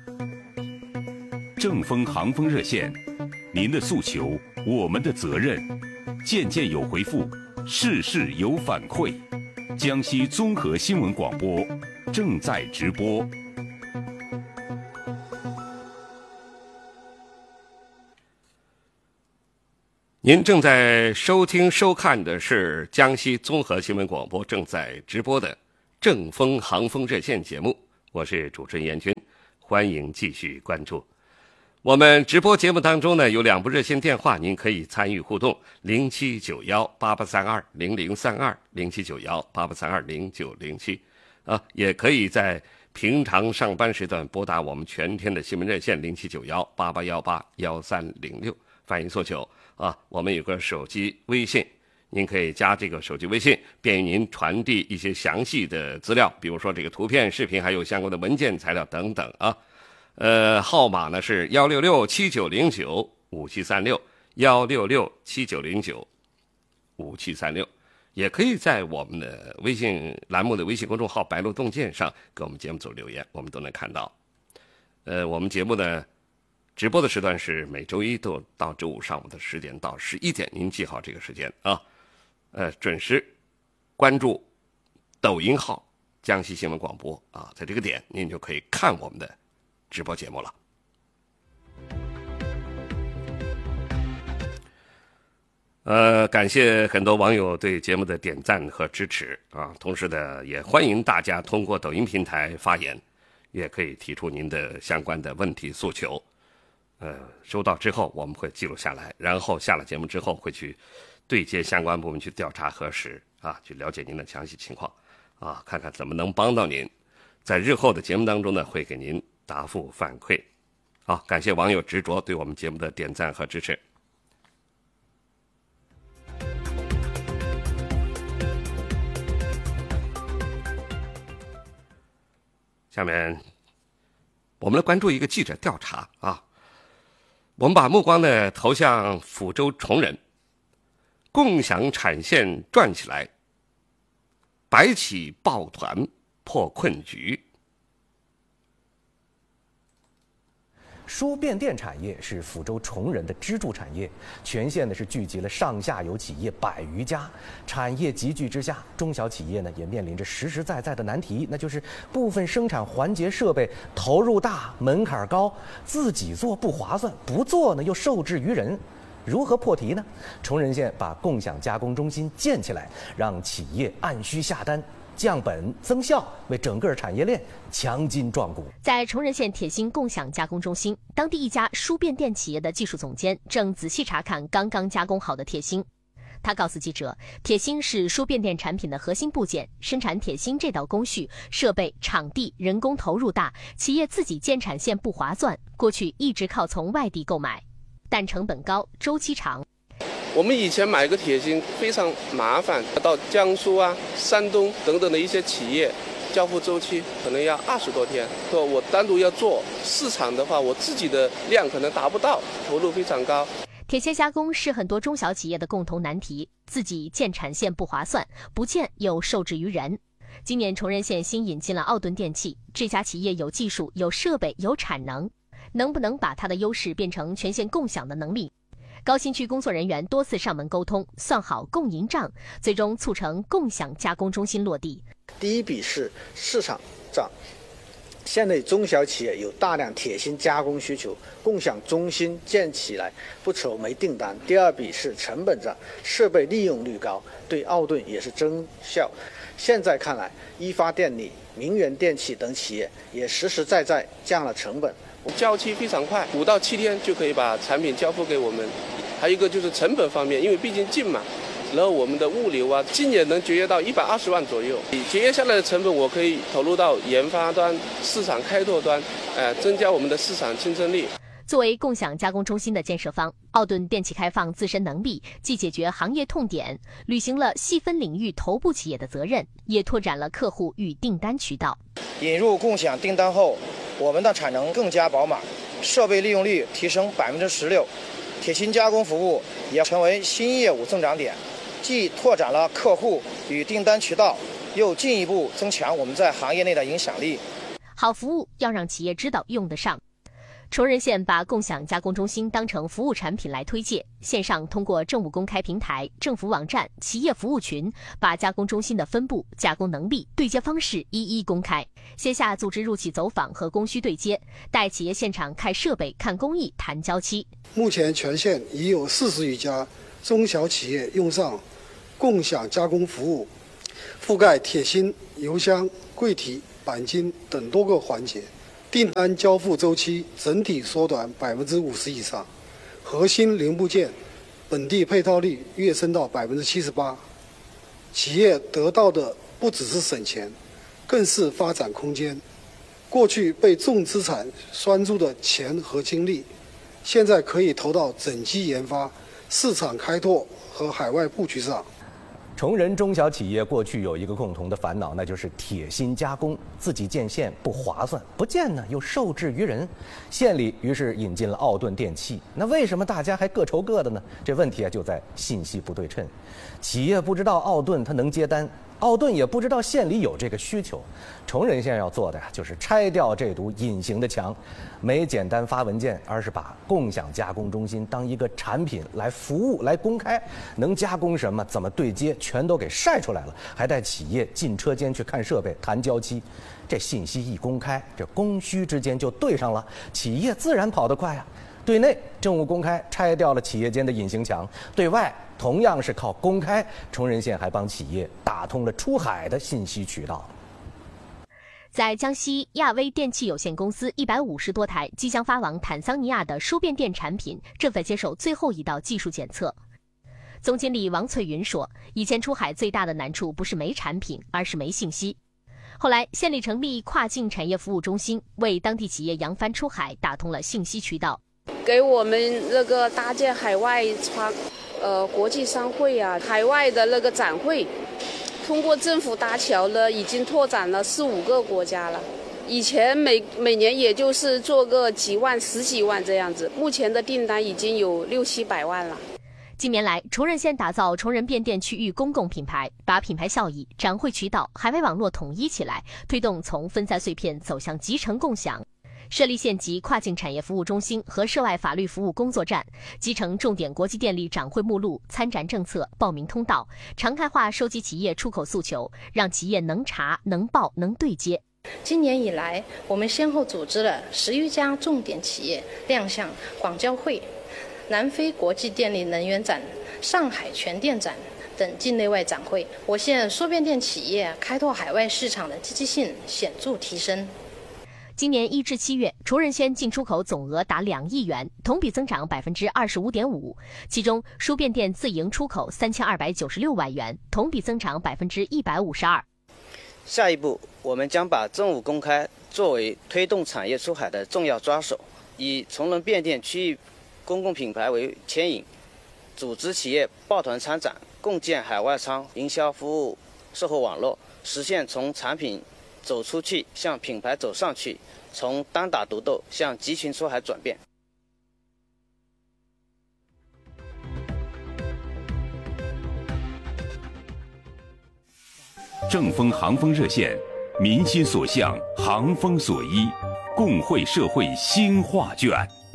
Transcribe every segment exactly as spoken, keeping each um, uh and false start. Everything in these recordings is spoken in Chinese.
正风航风热线，您的诉求，我们的责任。件件有回复，事事有反馈。江西综合新闻广播正在直播。 您正在收听收看的是江西综合新闻广播正在直播的正风航风热线节目，我是主持人严军，欢迎继续关注。我们直播节目当中呢，有两部热线电话，您可以参与互动：零七九幺八八三二零零三二，零七九幺八八三二零九零七啊，也可以在平常上班时段拨打我们全天的新闻热线零七九幺八八幺八幺三零六，反映诉求啊。我们有个手机微信，您可以加这个手机微信，便于您传递一些详细的资料，比如说这个图片、视频，还有相关的文件材料等等啊。呃，号码呢是幺六六七九零九五七三六，幺六六七九零九五七三六，也可以在我们的微信栏目的微信公众号白鹿洞见上给我们节目组留言，我们都能看到。呃，我们节目呢直播的时段是每周一都到周五上午的十点到十一点，您记好这个时间啊。呃，准时关注抖音号江西新闻广播啊，在这个点您就可以看我们的直播节目了。呃，感谢很多网友对节目的点赞和支持啊，同时呢，也欢迎大家通过抖音平台发言，也可以提出您的相关的问题诉求。呃，收到之后我们会记录下来，然后下了节目之后会去对接相关部门去调查核实啊，去了解您的详细情况啊，看看怎么能帮到您。在日后的节目当中呢，会给您答复反馈。好，感谢网友执着对我们节目的点赞和支持。下面我们来关注一个记者调查啊，我们把目光呢投向抚州崇仁，共享产线转起来，白起抱团破困局。 输变电产业是抚州崇仁的支柱产业，全县呢是聚集了上下游企业百余家。产业集聚之下，中小企业呢也面临着实实在在的难题，那就是部分生产环节设备投入大，门槛高，自己做不划算，不做呢又受制于人。如何破题呢？崇仁县把共享加工中心建起来，让企业按需下单，降本增效，为整个产业链强筋壮骨。 在崇仁县铁锌共享加工中心，当地一家输变电企业的技术总监正仔细查看刚刚加工好的铁锌。他告诉记者，铁锌是输变电产品的核心部件，生产铁锌这道工序，设备、场地、人工投入大，企业自己建产线不划算，过去一直靠从外地购买，但成本高，周期长。 我们以前买个铁锌非常麻烦，到江苏啊、山东等等的一些企业，交付周期可能要二十多天。说我单独要做市场的话，我自己的量可能达不到，投入非常高。 铁锨加工是很多中小企业的共同难题，自己建产线不划算，不建又受制于人。今年崇仁县新引进了奥顿电器，这家企业有技术、有设备、有产能，能不能把它的优势变成全县共享的能力？高新区工作人员多次上门沟通，算好共赢账，最终促成共享加工中心落地。 第一笔是市场账，县内中小企业有大量铁锨加工需求，共享中心建起来不愁没订单。第二笔是成本账，设备利用率高，对奥顿也是增效。现在看来，一发电力、明源电器等企业也实实在在降了成本。 交期非常快，五到七天就可以把产品交付给我们。还有一个就是成本方面，因为毕竟近嘛，然后我们的物流啊，今年能节约到一百二十万左右。节约下来的成本，我可以投入到研发端、市场开拓端，呃，增加我们的市场竞争力。 作为共享加工中心的建设方，奥顿电气开放自身能力，既解决行业痛点，履行了细分领域头部企业的责任，也拓展了客户与订单渠道。 引入共享订单后，我们的产能更加饱满，设备利用率提升百分之十六，铁锨加工服务也成为新业务增长点，既拓展了客户与订单渠道，又进一步增强我们在行业内的影响力。 好服务要让企业知道用得上。崇仁县把共享加工中心当成服务产品来推介，线上通过政务公开平台、政府网站、企业服务群，把加工中心的分布、加工能力、对接方式一一公开。线下组织入企走访和供需对接，带企业现场看设备、看工艺、谈交期。 目前全县已有四十余家中小企业用上共享加工服务，覆盖铁芯、油箱、柜体、钣金等多个环节。订单交付周期整体缩短百分之五十以上，核心零部件本地配套率跃升到百分之七十八。企业得到的不只是省钱，更是发展空间。过去被重资产拴住的钱和精力，现在可以投到整机研发、市场开拓和海外布局上。 崇仁中小企业过去有一个共同的烦恼，那就是铁芯加工，自己建线不划算，不建呢又受制于人。县里于是引进了奥顿电器，那为什么大家还各愁各的呢？这问题啊就在信息不对称，企业不知道奥顿它能接单，奥顿也不知道县里有这个需求。崇仁县要做的呀，就是拆掉这堵隐形的墙，没简单发文件，而是把共享加工中心当一个产品来服务、来公开，能加工什么、怎么对接，全都给晒出来了，还带企业进车间去看设备、谈交期。这信息一公开，这供需之间就对上了，企业自然跑得快啊。对内政务公开拆掉了企业间的隐形墙，对外同样是靠公开，崇仁县还帮企业打通了出海的信息渠道。 在江西亚威电器有限公司一百五十多台即将发往坦桑尼亚的输变电产品正在接受最后一道技术检测。总经理王翠云说，以前出海最大的难处不是没产品，而是没信息。后来县里成立跨境产业服务中心，为当地企业扬帆出海打通了信息渠道， 给我们那个搭建海外窗呃国际商会啊，海外的那个展会，通过政府搭桥了，已经拓展了四五个国家了。以前每每年也就是做个几万、十几万这样子，目前的订单已经有六七百万了。 近年来，崇仁县打造崇仁变电区域公共品牌，把品牌效益、展会渠道、海外网络统一起来，推动从分散碎片走向集成共享。设立县级跨境产业服务中心和涉外法律服务工作站，集成重点国际电力展会目录、参展政策、报名通道，常态化收集企业出口诉求，让企业能查、能报、能对接。 今年以来，我们先后组织了十余家重点企业亮相广交会、南非国际电力能源展、上海全电展等境内外展会，我县输变电企业开拓海外市场的积极性显著提升。 今年一至七月，崇仁县进出口总额达两亿元，同比增长百分之二十五点五。其中，输变电自营出口三千二百九十六万元，同比增长百分之一百五十二。 下一步，我们将把政务公开作为推动产业出海的重要抓手，以崇仁变电区域公共品牌为牵引，组织企业抱团参展，共建海外仓营销服务售后网络，实现从产品走出去向品牌走上去，从单打独斗向集群出海转变。 正风航风热线，民心所向，航风所依，共绘社会新画卷。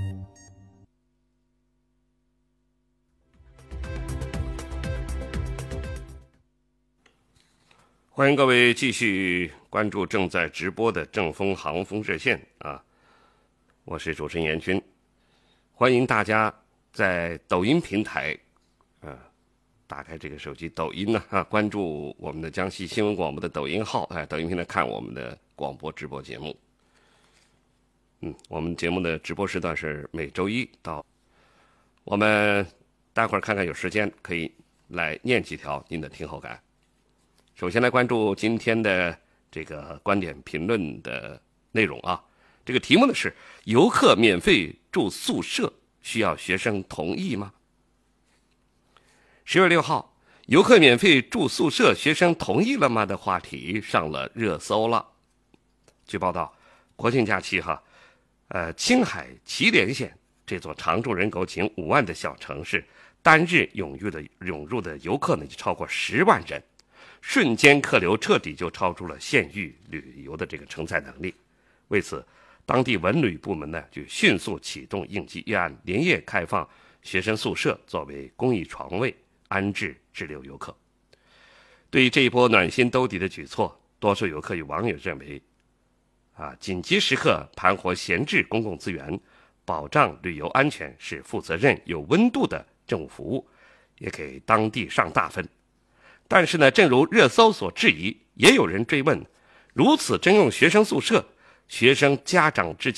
欢迎各位继续关注正在直播的正风航风热线啊，我是主持人严军，欢迎大家在抖音平台，呃，打开这个手机抖音呢啊，关注我们的江西新闻广播的抖音号，哎，抖音平台看我们的广播直播节目。嗯，我们节目的直播时段是每周一到，我们待会儿看看有时间可以来念几条您的听后感。首先来关注今天的这个观点评论的内容啊，这个题目呢是游客免费住宿舍需要学生同意吗？十月六号，游客免费住宿舍学生同意了吗的话题上了热搜了。据报道，国庆假期哈，呃，青海祁连县这座常住人口仅五万的小城市，单日涌入的涌入的游客呢就超过十万人。瞬间客流彻底就超出了县域旅游的这个承载能力， 为此，当地文旅部门呢就迅速启动应急预案，连夜开放学生宿舍作为公益床位，安置滞留游客。对于这一波暖心兜底的举措，多数游客与网友认为，啊，紧急时刻盘活闲置公共资源，保障旅游安全是负责任、有温度的政务服务，也给当地上大分。但是呢，正如热搜所质疑，也有人追问：如此征用学生宿舍，学生家长之